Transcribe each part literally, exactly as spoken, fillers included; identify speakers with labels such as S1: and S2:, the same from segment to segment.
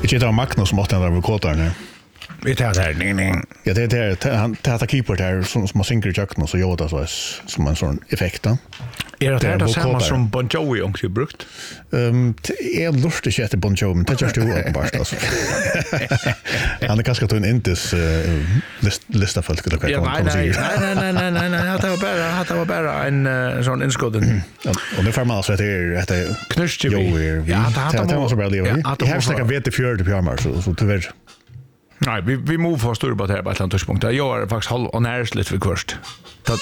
S1: Ikke det var Magnus som måtte han var kåtaren.
S2: Vi tar det här, ning, ning.
S1: Ja, det är det han det här keeper där som som synker i köken och så gör det så som en sån effekt då.
S2: Är det här det samma som Bon Jovi också brukt?
S1: Ehm är lustigt att äta Bon Jovi, men det just du uppenbart alltså. Han är ganska tunn intis list lista folk eller
S2: vad kan man säga. Nej nej nej nej nej, det var bara det var bara en sån inskoden.
S1: Och det får man alltså att det är det
S2: knust
S1: ju.
S2: Ja, det
S1: har man så bra liv. Det här snackar vet det fjärde pyjamas så så tyvärr.
S2: Nej, vi vi move för stor på det här på ett annat tidspunkt. Jag är faktiskt halv onärsligt för kurst. Så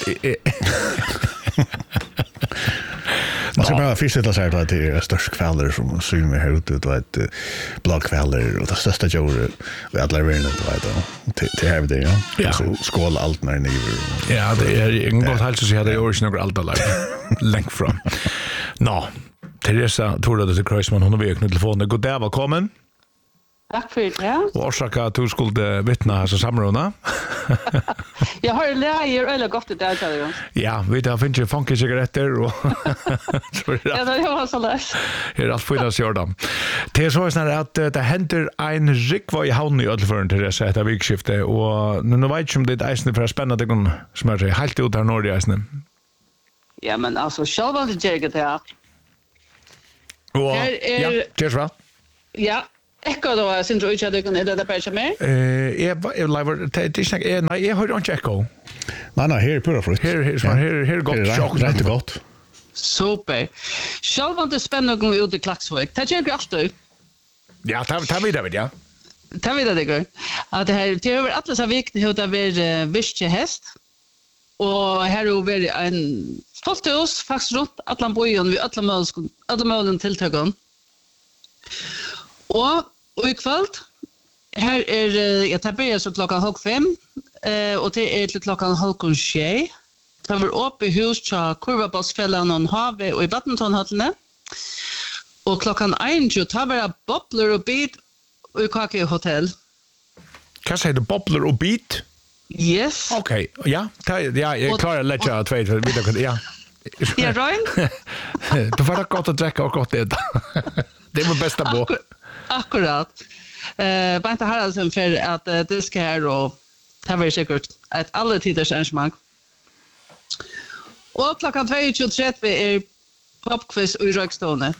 S1: man ska bara fiska det så här att det är störst kväller som syns med här ute då ett blogkväller och det största jord vi alla är inne på det till här det ja. Så skål allt när ni
S2: ja, det är ingen gott hälsa så hade jag ju några allt där länk från. Nå, Teresa tror det till Kreisman hon har väl telefonen. God dag, välkommen.
S3: Tack för det. Ja.
S2: Och orsaka att du skulle vittna här så samråna.
S3: Jag har lärt eller gott det där så.
S2: Ja, vi tar finns ju funky cigaretter och
S3: ja, det var så lätt.
S2: Det är allt fint Jordan. Det är så snart att det händer en rikva i havn i Ödlförn till det sätta vikskifte och nu vet jag om det är isne för spännande det som är helt ut här norr i isne.
S3: Ja, men alltså själva det jag det här.
S2: Och ja, det är bra.
S3: Ja. Echo då sen tror jag att det kan det där på mig.
S2: Eh, jag jag lever det är snack nej jag har inte echo.
S1: Nej nej, här på frukt.
S2: Här här här här gott chock
S1: rätt gott.
S3: Super. Själv var det spännande ut i Klaxvik. Det jag gör du.
S2: Ja, ta ta vidare ja.
S3: Ta vidare det går. Att det här det över alla så viktigt hur det blir viske häst. Och här över en stolthus faktiskt runt Atlanbojen vi alla mål alla målen tilltagen. Och och ikväll här är jag tar börja så klockan halv fem eh och det är till klockan halv sju. Det var uppe i hus till Kurvabossfällan och Have och i Badmintonhallen. Och klockan en så tar vi Bobbler och Beat och Kake hotell.
S2: Kan säga det Bobbler och Beat?
S3: Yes.
S2: Okej. Okay. Ja, ta, ja, jag klarar att lägga två vidare ja.
S3: Ja, Ryan.
S2: Du får det gott att dricka och gott det. Det är vår bästa bo.
S3: Akkurat. Eh, bara inte Haraldsen för att uh, det ska här och det var säkert ett alla tiders arrangemang. Och klockan tjugotvå trettio är popquiz i Rökstone.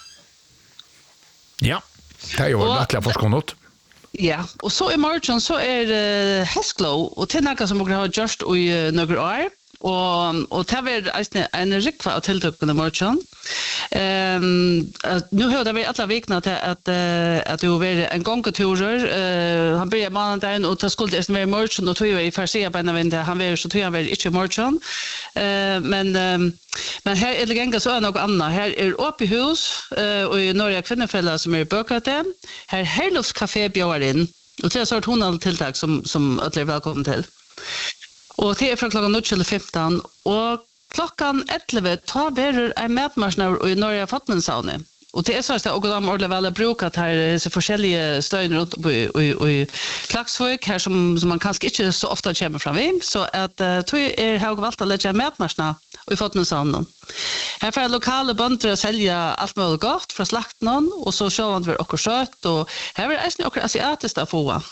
S2: Ja, det är ju nattliga forskonnot.
S3: Ja, och så i morgon så är uh, Hesklo och till något som jag har gjort i uh, några år. Och och det var en rikva av tilltökande morgon. Ehm nu har det varit alla veckorna att att att det var en gångturer. Eh han började måndagen och ta skuld är med morgon och tog i Farsia på en vända han var så tog han väl inte morgon. Eh men men här är det gänga så något annat. Här är uppe i hus eh och i Norge kvinnofälla som är bökade. Här Herlofs café bjöd in och det är sort hon tilltag som som alla är välkomna till. Och det är från klockan noll till femton och klockan elva tar vi en mätmarsnär i Norge Fatmensaune. Och det är så att jag och de ordentligt väl brukat här så olika stöd runt i i Klaxvik här som som man kanske inte så ofta kommer fram vid så att tror är har valt att lägga mätmarsnär i Fatmensaune. Här får lokala bönder sälja allt möjligt gott från slakten och så kör man för och kött och här är det också asiatiskt att få.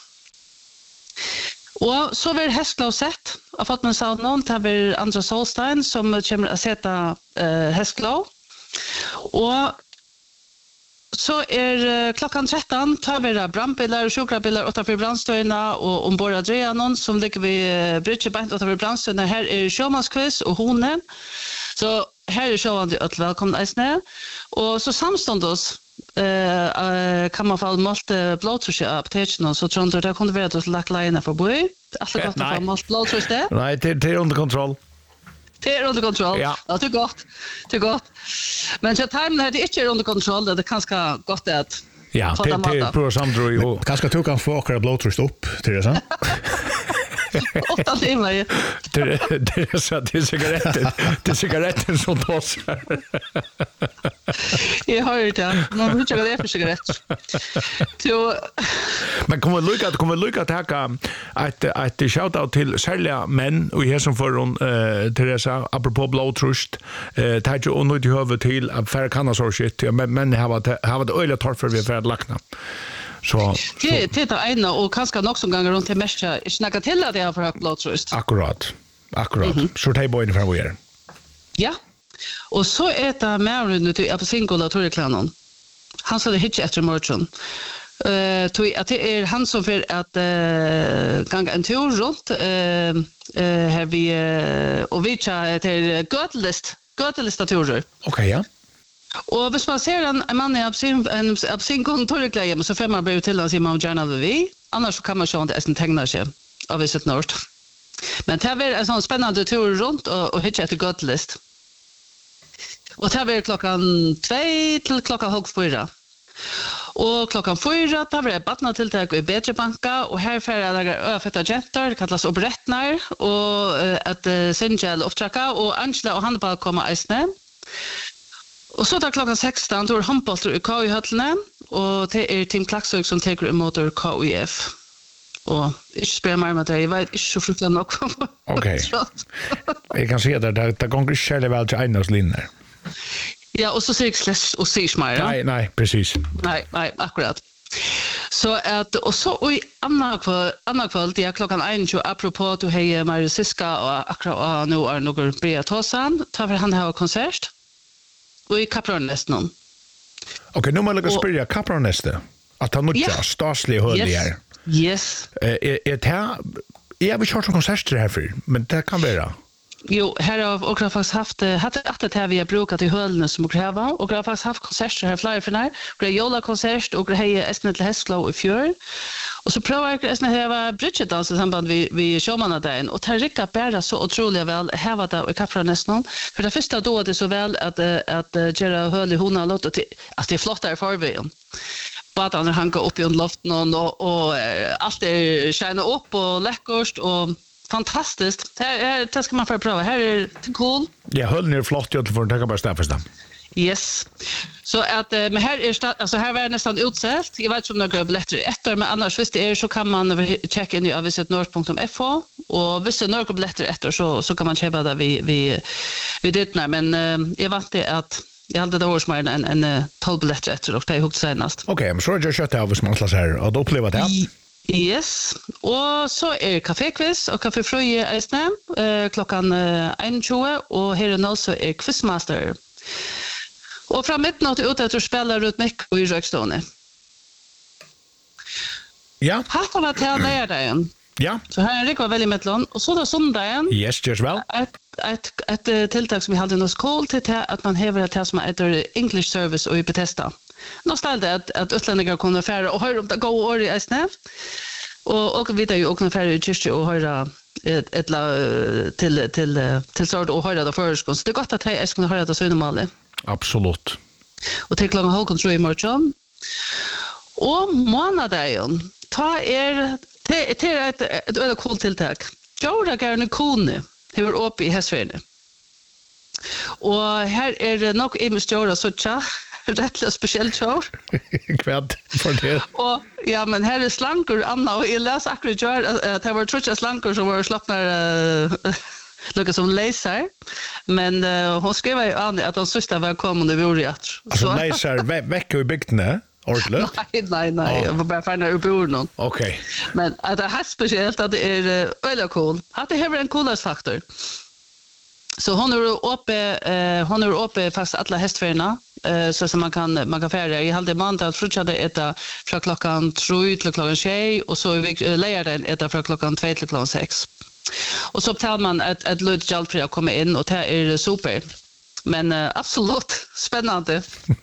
S3: Och så var Hesklo sett. Jag har fått med sig någon till vi Andra Solstein som kommer att sätta uh, Hesklo. Och så är uh, klockan tretton tar vi brandbilar och sjukrabilar utanför brandstöjorna och ombord Adrianon som ligger vid uh, Bridgeband utanför brandstöjorna. Här är sjömanskviss och honen. Så här är sjöman till att välkomna Eisne. Och så samståndos eh kan man få måste blodtryck i apoteken så tror jag det kunde vara att lagt lina för boy. Alltså gott att få måste blodtryck där.
S2: Nej, det det är under kontroll.
S3: Det är under kontroll. Ja, det är gott. Det är gott. Men så time när det inte är under kontroll det kan ska gott att
S2: ja, det det på samdro ju.
S1: Kanske tog kan få åka blodtryck upp till det så.
S3: Åtta timmar.
S2: Det det är så det är cigaretter. Det är cigaretter som tossar.
S3: Jag har ju det. Man vill inte det för cigaretter. Så
S2: men kommer lucka kommer lucka tacka att att det shout out till sälja män och här som för hon eh Teresa apropå blodtryck eh tar ju nu det över till att för kan så shit men men har varit har varit öle torr för vi för att lackna. Så
S3: det det är ena och kanske nog som gånger runt till mest jag snackar till att jag har för högt blodtryck.
S2: Akkurat. Akkurat. Mm -hmm. Så det är boyn från where.
S3: Ja. Och så är det mer nu till apelsinkollatorieklanon. Han sa det hitch efter morgon. Eh tog att det är han som för att uh, gånga en tur runt eh uh, här vi uh, och vi tja till Götlist, Götlist turer.
S2: Okej, ja.
S3: Och hvis man ser en, en man i absin en absinkontorreklam så får man bli till att se man gärna vi. Annars så kan man se om det är en tegnar sig av sitt nord. Men det är en sån spännande tur runt och, och hitcha till Götlist. Och det är klockan två till klockan halv fyra. Och klockan fyra tar vi badna tilltag i Bättre banka och här för jag lägger öfetta jätter kallas operettnar och uh, att uh, Sinjel upptracka och Angela och Hannibal kommer isne. Och så tar klockan sexton då är handbollter i K I höllene och det är Team Klaxvik som tar emot K I F. Och inte spela mer med det, jag vet inte så fruktansvärt nog.
S2: Okej. Jag kan se att det, det går inte själv väl till Einas linjer.
S3: Ja, och så ser jag släss och ser mer.
S2: Nej, nej, precis.
S3: Nej, nej, akkurat. Så att och så i andra kväll, andra kväll det är klockan tjugo apropå att hej Mario Siska och akkurat nu är några Brea Tosan, tar för han har konsert. Och i Kapronästen.
S2: Okej, nu måste jag spyrja Kapronästen. Att han inte är staslig höll här.
S3: Yes.
S2: Är är det jag vill köra konserter här för, men det kan vara.
S3: Jo, här har och har faktiskt haft hade att det här vi har brukat i höllen som och kräva och har faktiskt haft konserter här flera för när. Det är jola konsert och det är Estnet till Hästglow i fjör. Och så provar jag Estnet här var Bridget dans i samband vi vi showmannen där och tar rycka bära så otroligt väl här var det i Kapronästen. För det första då det så väl att att göra höll i hona låt och alltså det är flott där förvägen. Bara när han går upp i luften och och allt är skiner upp och läckert och fantastiskt. Här det ska man få prova. Här är det cool.
S2: Ja, höll ner flott jag för att ta bara stäffas där.
S3: Yes. Så att men här är alltså här var nästan utsålt. Jag vet inte om några biljetter efter men annars visst det är så kan man checka in i aviset north punkt f h och visst det några biljetter efter så så kan man köpa där vi vi vi det när men jag vet det att jag hade det årsmar en en tolv biljetter efter och det är högt senast.
S2: Okej, men så är det kött av som man här och då upplever det.
S3: Yes. Och så är kaféquiz och kaféfröje i snä eh, klockan tjugo och här är också är quizmaster. Och från mitten att ut att spela ut mycket i Rökstone.
S2: Ja.
S3: Har man till där där.
S2: Ja.
S3: Så här är det var väldigt mettlon och så då söndagen.
S2: Yes, just well.
S3: Ett ett ett tilltag som vi hade något skål till att man häver det som heter English Service och i Bethesda. Nå ställde att att utlänningar kunde färra och höra om det gå år i snäv. Och och vi där ju också färra i kyrkan och höra ett ett till till till sort och höra det förskon. Så det är gott att jag ska höra det så normalt.
S2: Absolut.
S3: Och till klockan halv kontroll i morgon. Och månaden ta er till till ett ett väldigt coolt tilltag. Jorda garne kone hur uppe i Hästvärne. Och här är det nog i Mistora så tja rättligt speciellt show.
S2: Kvärt för det.
S3: Och ja men här är slankor Anna och jag läs akkurat gör att det var trutcha slankor som var slappnar uh, Lucas som laser men uh, hon skrev ju an att de syster var kommande vore att
S2: så laser veck i bygden ordentligt.
S3: Nej nej nej jag var bara finna ur bor någon.
S2: Okej.
S3: Men att det är speciellt att det är väldigt cool. Att det har en coolhetsfaktor. Så hon är uppe eh hon är uppe fast alla hästfärna eh så som man kan man kan färda i halde måndag frukade äta från klockan tre till klockan sex och så vi lejer den äta från klockan två till klockan sex. Och så betalar man ett ett lut hjälp för att komma in och det är super. Men uh, absolut spännande.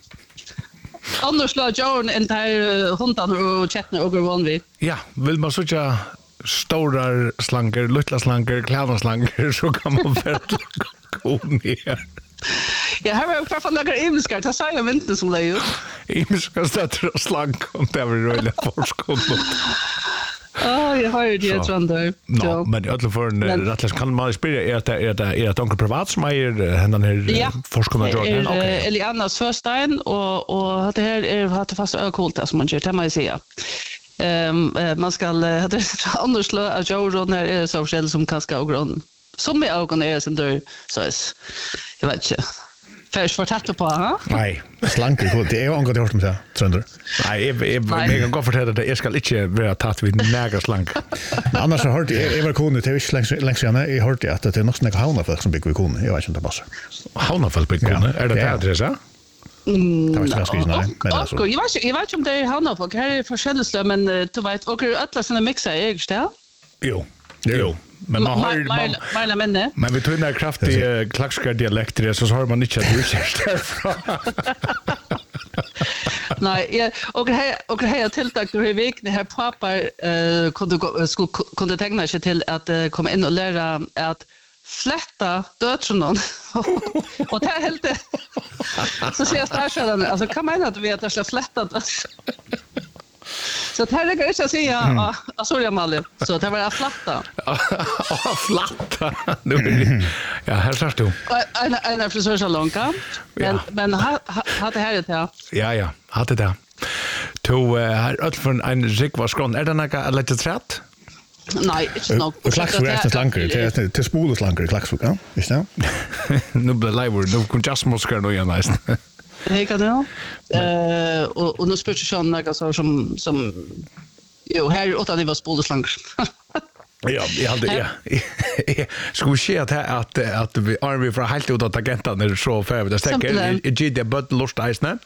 S3: Annars slår John en där hundan och chatten och går vi.
S2: Ja, vill man så ja stora slanger, lilla slanger, kläna slanger så kan man väl gå ner.
S3: Ja, här var för fan några imskar, ta sig av inte som det är ju.
S2: Imskar sätter slank och det var väl forskon.
S3: Ja, jag har ju det tror jag.
S2: Ja, men jag tror för en rättlis kan man spela är att är det är att onkel privat som är händan här forskon Jordan.
S3: Okej. Elianas förstein och och det här är har det fast ökult som man gör, det man säga. Ehm um, man ska hade annars slå att Jordan är så själv som kanske och grön. Som med ögon är som där så är jag vet inte Färs fortalte på, ha?
S2: Nej.
S1: Slanke, det är ju angående hört om det, Trönder.
S2: Nej, jag jag jag kan gå fortälla det jag ska inte vara tatt vid näga slank.
S1: Men annars har hört jag var kone till visst längs längs igen. Jag hörde att det är nog snäcka hauna folk som bygger vid kone. Jag vet inte vad passar.
S2: Hauna folk bygger kone. Är det det adressa?
S3: Mm.
S1: Det var inte ganska nej, men alltså.
S3: Och jag vet jag vet inte om det är Hanna folk. Här är försäljelse men du vet och alla såna mixar är just det.
S2: Jo. Jo. Men man har
S3: Marla menne.
S2: Men vi tog när kraftig klackska dialekter så har man inte att du ser därifrån.
S3: Nej, jag och här och här tilltag då i veckan här pappa eh kunde skulle kunde tänka sig till att komma in och lära att flätta dödsronen. Och det helt det. Så ser jag starten alltså kan man att vi att ska flätta det. Så det här är inte att säga ja, sorry Amalie. Så det var att flatta.
S2: Ja, flatta. Ja, här står du.
S3: En en frisörsalong kan. Men men har det här det.
S2: Ja, ja, hade det. To här öll från en rig var skron. Är det några lite trött?
S3: Nej, inte nog.
S1: Och klax för resten slankare till till spolet slankare klax för kan. Visst det?
S2: Nu blir live nu kun just muskar nu igen nästan.
S3: Hej kan du? Eh och och nu spör jag sån några så som som jo här åt att det var spoleslankar.
S2: Ja, jag hade ja. Ska vi se att att att vi är vi från helt ut att agenten är så för det stäcker i G D but lust isne.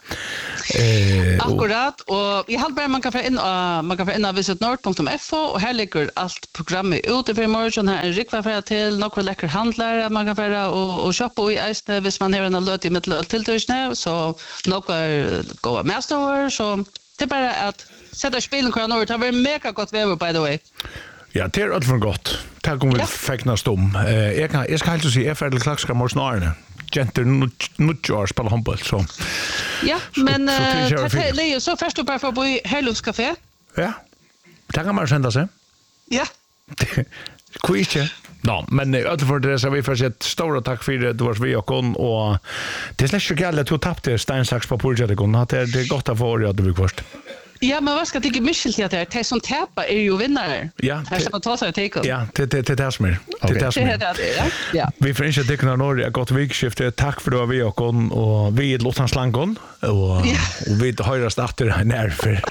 S3: Eh akkurat och jag hade bara man kan få in man kan få in visit nord punkt f och här ligger allt programmet ute för morgon här en rikva för till några läcker handlar man kan föra och och shoppa i isne hvis man har en löt i mitt till tusen så några gå med store så det är bara att sätta spelen kvar norr det var mega gott väder by the way.
S2: Ja, det är alltför gott. Tack om vi fäcknas dom. Eh, jag kan jag ska helt säga är det klaxska morsnarna. Genter nutjar spela handboll så.
S3: Ja, men det är så först du bara får bo i Herlunds café.
S2: Ja. Tack kan man sända sig.
S3: Ja.
S2: Quizche. Ja, men öll för det så vi får ett stort tack för det du var vi och kon och det är släsch gärna att du tappade Steinsax på puljet kon att det är gott att få det du först.
S3: Ja, men vad ska tycka Michel till att det är som täppa är ju vinnare.
S2: Ja,
S3: här ska man ta sig take.
S2: Ja, det det det är smär. Det är smär.
S3: Ja.
S2: Vi får inte tycka några ett gott vikskifte. Tack för då vi och kon och vi låter han slankon och och vi hörs åter när för.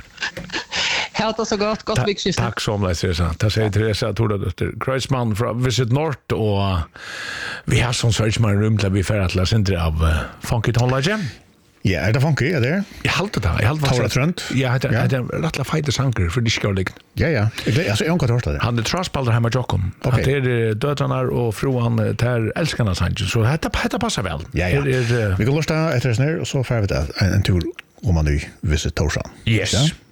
S3: Helt så gott, gott vikskifte.
S2: Tack så mycket Teresa. Tack så Teresa Tordotter. Kreisman från Visit North och vi har sån sorts man rum där vi för att läsa inte av Funky Tonlage.
S1: Ja, är det funky är det?
S2: Jag håller det. Jag håller
S1: det. Trent.
S2: Ja, det är det rättla fighter sanker för det ska ligga.
S1: Ja, ja. Alltså jag har inte hört det.
S2: Han är trustbalder hemma Jockom. Att det är dödarna och fruan där älskarna sanker. Så detta detta passar väl.
S1: Ja, ja. Vi går lusta efter snär och så får vi det en tur om man nu visit Torsan.
S2: Yes.